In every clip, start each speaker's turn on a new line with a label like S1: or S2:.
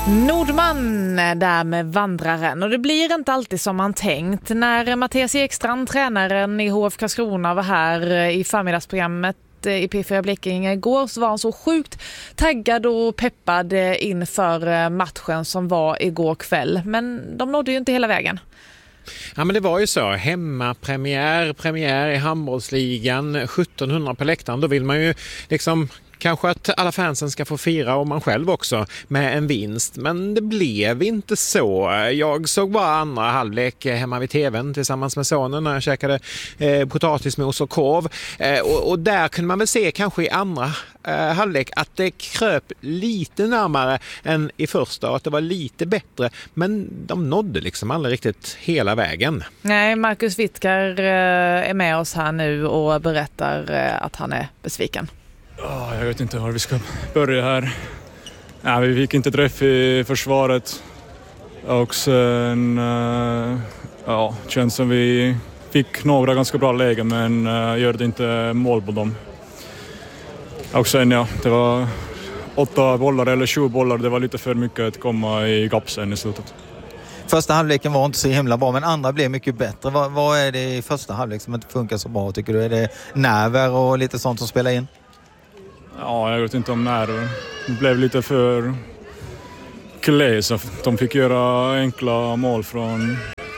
S1: Nordman där med Vandraren, och det blir inte alltid som man tänkt. När Mattias Ekstrand, tränaren i HF Karlskrona, var här i förmiddagsprogrammet i P4 Blekinge igår, så var han så sjukt taggad och peppad inför matchen som var igår kväll. Men de nådde ju inte hela vägen.
S2: Ja, men det var ju så. Premiär i handbollsligan, 1700 på läktaren. Då vill man ju liksom kanske att alla fansen ska få fira, och man själv också, med en vinst. Men det blev inte så. Jag såg bara andra halvlek hemma vid tvn tillsammans med sonen när jag käkade potatismos och korv. Och där kunde man väl se kanske i andra halvlek att det kröp lite närmare än i första och att det var lite bättre. Men de nådde liksom aldrig riktigt hela vägen. Nej,
S1: Marcus Wittkar är med oss här nu och berättar att han är besviken.
S3: Jag vet inte var vi ska börja här. Vi fick inte träff i försvaret. Och sen känns som vi fick några ganska bra lägen, men gör inte mål på dem. Och sen det var 8 bollar eller 7 bollar. Det var lite för mycket att komma i gapsen i slutet.
S4: Första halvleken var inte så himla bra, men andra blev mycket bättre. Vad är det i första halvlek som inte funkar så bra, tycker du? Är det nerver och lite sånt som spelar in?
S3: Ja, jag vet inte om nerver. Det blev lite för klä, så de fick göra enkla mål från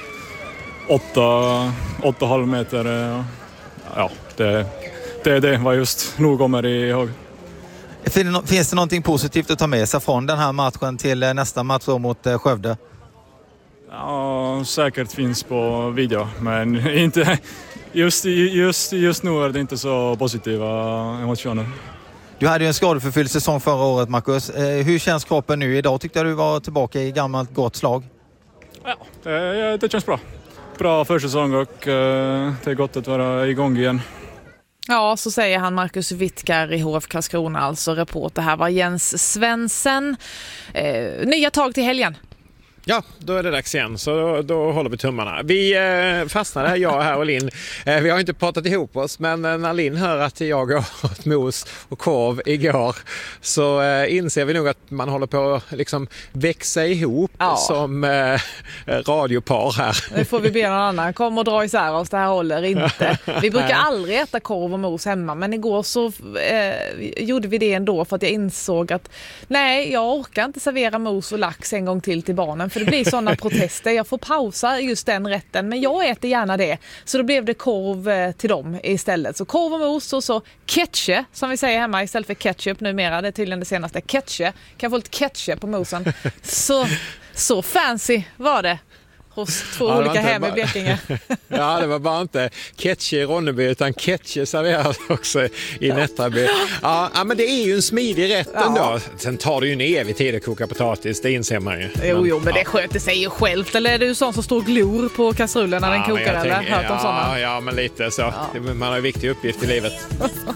S3: 8,5 meter. Ja, det var just nog kommer ihåg.
S4: Finns det någonting positivt att ta med sig från den här matchen till nästa match mot Skövde?
S3: Ja, säkert finns på video, men inte just nu är det inte så positiva emotioner.
S4: Du hade ju en skadeförfylld säsong förra året, Marcus. Hur känns kroppen nu? Idag tyckte jag du var tillbaka i gammalt gott slag.
S3: Ja, det känns bra. Bra försäsong, och det är gott att vara igång igen.
S1: Ja, så säger han, Marcus Wittkar i HF Karlskrona, alltså reporter. Här var Jens Svensson. Nya tag till helgen.
S2: Ja, då är det dags igen, så då håller vi tummarna. Vi fastnade här, jag här och Linn. Vi har inte pratat ihop oss, men när Linn hör att jag åt mos och korv igår, så inser vi nog att man håller på att liksom växa ihop som radiopar här.
S1: Nu får vi be någon annan komma och dra isär oss, det här håller inte. Vi brukar aldrig äta korv och mos hemma, men igår så gjorde vi det ändå, för att jag insåg att nej, jag orkar inte servera mos och lax en gång till barnen. För det blir sådana protester. Jag får pausa just den rätten, men jag äter gärna det. Så då blev det korv till dem istället. Så korv och mos och så ketchup, som vi säger hemma istället för ketchup numera. Det är tydligen det senaste. Ketchup. Kan få lite ketchup på mosen. Så fancy var det hos två olika hem i Blekinge.
S2: Ja, det var bara inte ketchup i Ronneby, utan ketchup serveras också i Nättraby. Ja, men det är ju en smidig rätt ändå. Sen tar det ju en evig tid att koka potatis, det inser man ju.
S1: Men det sköter sig ju självt. Eller är du sån som står och glor på kastrullen när den kokar? Eller hört om sådana?
S2: Ja, men lite så. Man har en viktig uppgift i livet.